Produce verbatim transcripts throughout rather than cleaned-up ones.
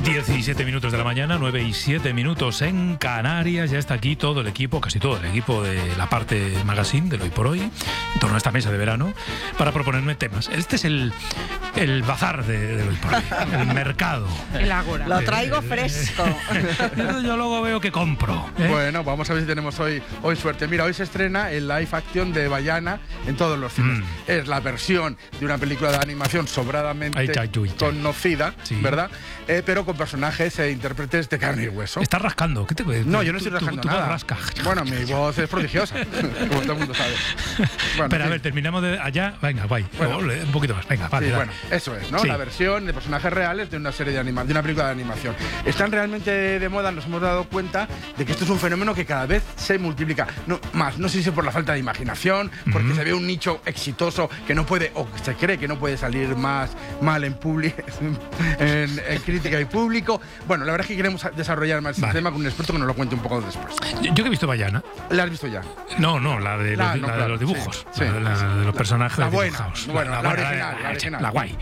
diecisiete minutos de la mañana, nueve y siete minutos en Canarias. Ya está aquí todo el equipo, casi todo el equipo de la parte magazine del Hoy por Hoy, en torno a esta mesa de verano, para proponerme temas. Este es el, el bazar de, de Hoy por Hoy, el mercado. El ágora. Lo traigo fresco. Yo luego veo que compro, ¿eh? Bueno, vamos a ver si tenemos hoy, hoy suerte. Mira, hoy se estrena el live action de Vaiana en todos los cines. Mm. Es la versión de una película de animación sobradamente ay, ay, ay, conocida, sí. ¿verdad? Eh, pero con personajes e intérpretes de carne y hueso. ¿Estás rascando? ¿Qué te puedes? No, yo no estoy rascando tú, tú, nada. Tú rascas. Bueno, mi voz es prodigiosa, como todo el mundo sabe. Bueno, pero sí. A ver, terminamos de allá. Venga, guay. Bueno, un poquito más. Venga, vale. Sí, dale. Bueno, eso es, ¿no? Sí. La versión de personajes reales de una serie de anima de una película de animación. Están realmente de moda, nos hemos dado cuenta de que esto es un fenómeno que cada vez se multiplica. No, más, no sé si por la falta de imaginación, porque uh-huh. se ve un nicho exitoso que no puede, o se cree que no puede salir más mal en público, en, en crítica y público. Bueno, la verdad es que queremos desarrollar más vale. el tema con un experto que nos lo cuente un poco después. Yo que he visto Vaiana. ¿La has visto ya? No, no, la de los, ah, no, la claro, de los dibujos. Sí, la, sí, la, sí. la de los la, personajes la buena, dibujados. Bueno, la, la, la, original, la, la original. La guay.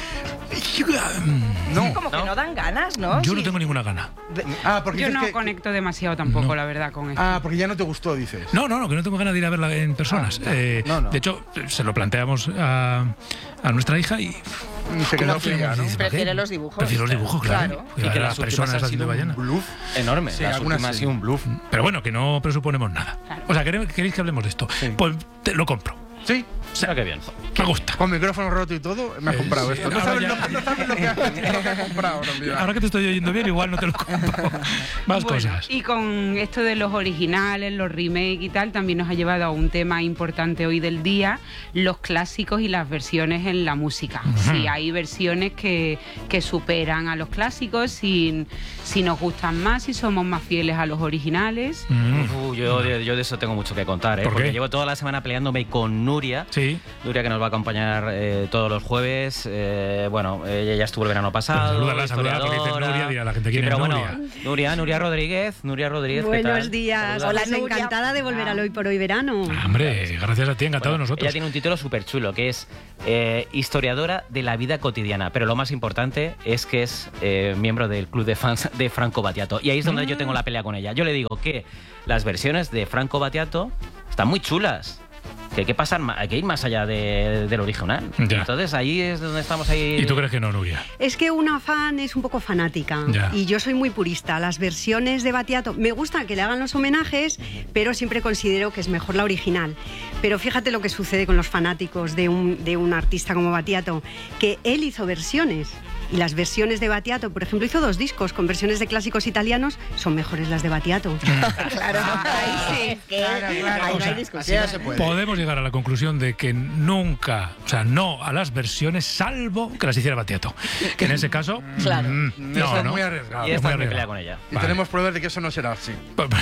No, como que no, no dan ganas, ¿no? Yo sí. no tengo ninguna gana. Ah, porque yo no que... conecto demasiado tampoco, no. la verdad, con esto. Ah, porque ya no te gustó, dices. No, no, no, que no tengo ganas de ir a verla en personas. Ah, eh, no, no. De hecho, se lo planteamos a, a nuestra hija y... Se quedó fría, ¿no? Prefiere los dibujos. Prefiero los dibujos, claro. claro. Y que las personas haciendo Vaiana. Un bluff enorme. Sí, las últimas ha sido un bluff. Pero bueno, que no presuponemos nada. Claro. O sea, ¿queréis que hablemos de esto? Sí. Pues te lo compro. Sí. O sea, qué bien. Me gusta. Con micrófono roto y todo, me has comprado eh, esto. Sí, no, sabes ya... lo, no sabes lo que has, lo que has comprado, no, ahora que te estoy oyendo bien, igual no te lo compro. Más bueno, cosas. Y con esto de los originales, los remakes y tal, también nos ha llevado a un tema importante hoy del día, los clásicos y las versiones en la música. Uh-huh. Si hay versiones que, que superan a los clásicos, si, si nos gustan más, si somos más fieles a los originales. Uh-huh. uh, yo, yo, yo de eso tengo mucho que contar, ¿eh? ¿Por Porque qué? llevo toda la semana peleándome con Nuria. Sí. Nuria, que nos va a acompañar eh, todos los jueves. Eh, bueno, ella ya estuvo el verano pasado. Salúdala, salúdala, porque dice Nuria, dirá la gente quién sí, es pero Nuria. Bueno, Nuria, Nuria Rodríguez, Nuria Rodríguez. Buenos ¿qué tal? días. Saluda. Hola, encantada de volver al Hoy por Hoy verano. Ah, hombre, gracias a ti, encantado bueno, de nosotros. Ella tiene un título súper chulo, que es eh, historiadora de la vida cotidiana. Pero lo más importante es que es eh, miembro del club de fans de Franco Battiato. Y ahí es donde mm. yo tengo la pelea con ella. Yo le digo que las versiones de Franco Battiato están muy chulas. Que hay que pasar, hay que ir más allá de, del original. Ya. Entonces ahí es donde estamos ahí. ¿Y tú crees que no, Nuria? Es que una fan es un poco fanática ya. y yo soy muy purista. Las versiones de Battiato me gustan que le hagan los homenajes, pero siempre considero que es mejor la original. Pero fíjate lo que sucede con los fanáticos de un, de un artista como Battiato, que él hizo versiones. Y las versiones de Battiato, por ejemplo, hizo dos discos con versiones de clásicos italianos, son mejores las de Battiato. Claro, ahí sí. Claro, claro. Ahí no hay discusión. No se puede. Podemos llegar a la conclusión de que nunca, o sea, no a las versiones, salvo que las hiciera Battiato. Que en ese caso, claro. Mm, no, eso es no. muy arriesgado. Y esta es mi pelea con ella. Y vale. tenemos pruebas de que eso no será así.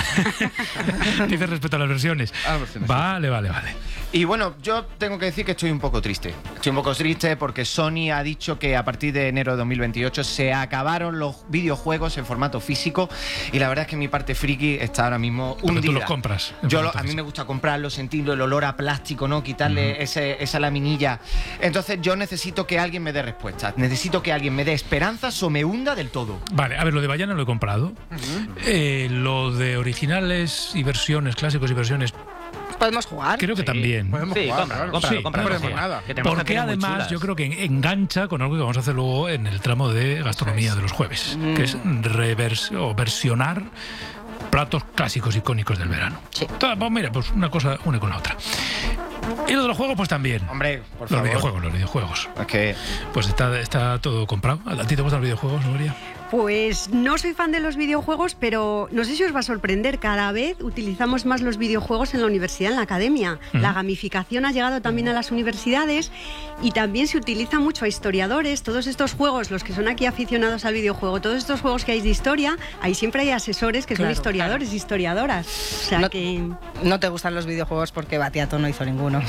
Dices respecto a las versiones. A las versiones vale, vale, vale. Y bueno, yo tengo que decir que estoy un poco triste. Estoy un poco triste porque Sony ha dicho que a partir de enero de dos mil veintiocho se acabaron los videojuegos en formato físico y la verdad es que mi parte friki está ahora mismo hundida. Porque tú los compras. Yo lo, a mí me gusta comprarlos, sentirlo, el olor a plástico, ¿no? Quitarle uh-huh. ese, esa laminilla. Entonces yo necesito que alguien me dé respuestas. Necesito que alguien me dé esperanzas o me hunda del todo. Vale, a ver, lo de Vaiana lo he comprado. Uh-huh. Eh, lo de originales y versiones, clásicos y versiones... Podemos jugar. Creo que sí. también. Podemos sí, jugar, cómpralo, claro. cómpralo, sí, cómpralo, no sí. ponemos nada. Porque además yo creo que engancha con algo que vamos a hacer luego en el tramo de gastronomía de los jueves, mm. que es revers o versionar platos clásicos icónicos del verano. Sí. Entonces, pues mira, pues una cosa une con la otra. Y lo de los juegos, pues también. Hombre, por los favor. videojuegos, los videojuegos. Es que... Pues está, está todo comprado. ¿A ti te gustan los videojuegos, Nuria? Pues no soy fan de los videojuegos, pero no sé si os va a sorprender, cada vez utilizamos más los videojuegos en la universidad, en la academia. Uh-huh. La gamificación ha llegado también a las universidades y también se utiliza mucho a historiadores. Todos estos juegos, los que son aquí aficionados al videojuego, todos estos juegos que hay de historia, ahí siempre hay asesores que claro, son historiadores, claro. historiadoras. O sea no, que... no te gustan los videojuegos porque Battiato no hizo ninguno.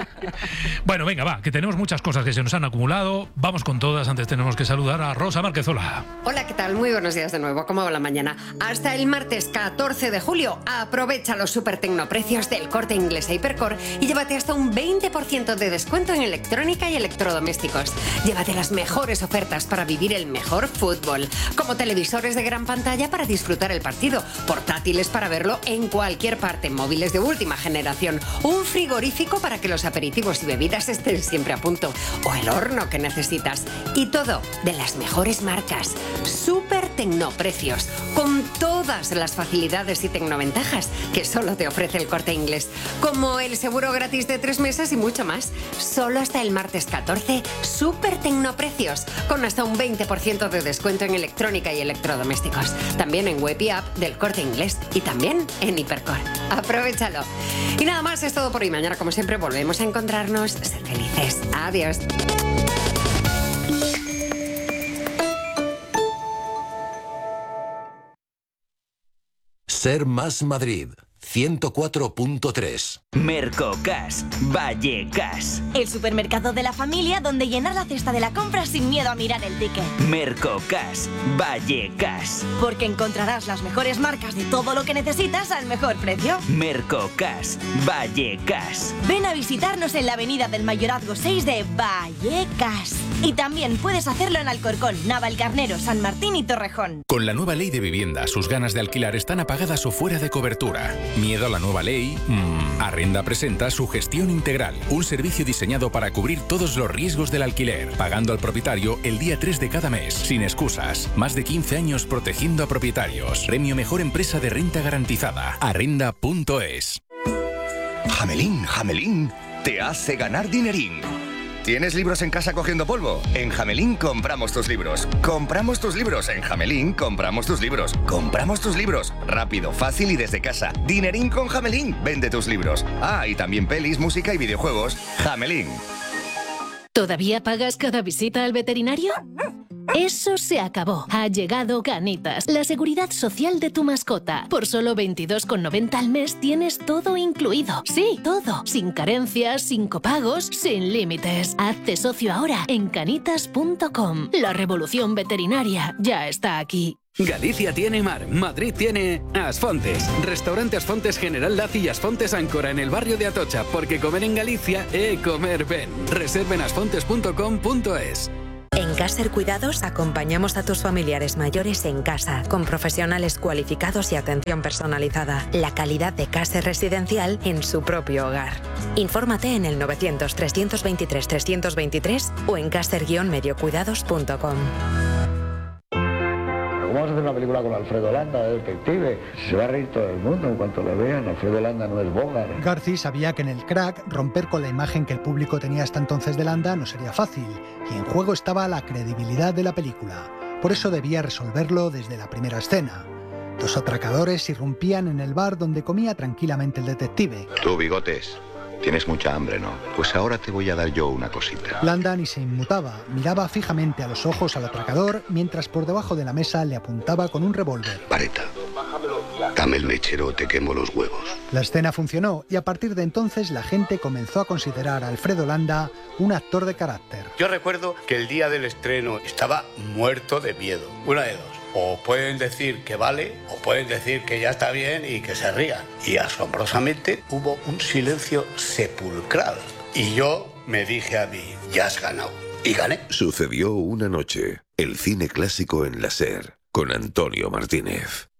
Bueno, venga, va, que tenemos muchas cosas que se nos han acumulado. Vamos con todas. Antes tenemos que saludar a Rosa Márquez. Hola, Hola. Hola, ¿qué tal? Muy buenos días de nuevo. ¿Cómo va la mañana? Hasta el martes catorce de julio, aprovecha los super tecnoprecios del Corte Inglés e Hipercor y llévate hasta un veinte por ciento de descuento en electrónica y electrodomésticos. Llévate las mejores ofertas para vivir el mejor fútbol, como televisores de gran pantalla para disfrutar el partido, portátiles para verlo en cualquier parte, móviles de última generación, un frigorífico para que los aperitivos y bebidas estén siempre a punto, o el horno que necesitas. Y todo de las mejores marcas. Super Tecnoprecios, con todas las facilidades y tecnoventajas que solo te ofrece el Corte Inglés, como el seguro gratis de tres meses y mucho más. Solo hasta el martes catorce, Super Tecnoprecios, con hasta un veinte por ciento de descuento en electrónica y electrodomésticos. También en web y app del Corte Inglés y también en Hipercor. Aprovechalo. Y nada más, es todo por hoy. Mañana, como siempre, volvemos a encontrarnos. Sed felices. Adiós. Ser Más Madrid, ciento cuatro punto tres. Mercocas, Vallecas. El supermercado de la familia donde llenar la cesta de la compra sin miedo a mirar el ticket. Mercocas, Vallecas. Porque encontrarás las mejores marcas de todo lo que necesitas al mejor precio. Mercocas, Vallecas. Ven a visitarnos en la avenida del Mayorazgo seis de Vallecas. Y también puedes hacerlo en Alcorcón, Navalcarnero, San Martín y Torrejón. Con la nueva ley de vivienda, sus ganas de alquilar están apagadas o fuera de cobertura. ¿Miedo a la nueva ley? Mm. Arrenda presenta su gestión integral, un servicio diseñado para cubrir todos los riesgos del alquiler, pagando al propietario el día tres de cada mes, sin excusas. Más de quince años protegiendo a propietarios. Premio Mejor Empresa de Renta Garantizada. Arrenda punto es. Jamelín, Jamelín, te hace ganar dinerín. ¿Tienes libros en casa cogiendo polvo? En Jamelín compramos tus libros. Compramos tus libros. En Jamelín compramos tus libros. Compramos tus libros. Rápido, fácil y desde casa. Dinerín con Jamelín. Vende tus libros. Ah, y también pelis, música y videojuegos. Jamelín. ¿Todavía pagas cada visita al veterinario? Eso se acabó. Ha llegado Canitas, la seguridad social de tu mascota. Por solo veintidós con noventa al mes tienes todo incluido. Sí, todo. Sin carencias, sin copagos, sin límites. Hazte socio ahora en canitas punto com. La revolución veterinaria ya está aquí. Galicia tiene mar, Madrid tiene Asfontes. Restaurante Asfontes General Laci y Asfontes Áncora en el barrio de Atocha, porque comer en Galicia es comer ben. Reserven asfontes punto com punto es. En Caser Cuidados acompañamos a tus familiares mayores en casa, con profesionales cualificados y atención personalizada. La calidad de Caser Residencial en su propio hogar. Infórmate en el novecientos, trescientos veintitrés, trescientos veintitrés o en caser guion mediocuidados punto com. ¿Cómo vas a hacer una película con Alfredo Landa, de detective? Se va a reír todo el mundo en cuanto lo vean. Alfredo Landa no es Bogart. Garci sabía que en el Crack romper con la imagen que el público tenía hasta entonces de Landa no sería fácil, y en juego estaba la credibilidad de la película. Por eso debía resolverlo desde la primera escena. Dos atracadores irrumpían en el bar donde comía tranquilamente el detective. Tú, Bigotes, tienes mucha hambre, ¿no? Pues ahora te voy a dar yo una cosita. Landa ni se inmutaba, miraba fijamente a los ojos al atracador mientras por debajo de la mesa le apuntaba con un revólver. Vareta, dame el mechero o te quemo los huevos. La escena funcionó y a partir de entonces la gente comenzó a considerar a Alfredo Landa un actor de carácter. Yo recuerdo que el día del estreno estaba muerto de miedo. Una de dos. O pueden decir que vale, o pueden decir que ya está bien y que se rían. Y asombrosamente hubo un silencio sepulcral. Y yo me dije a mí, ya has ganado. Y gané. Sucedió una noche. El cine clásico en la SER, con Antonio Martínez.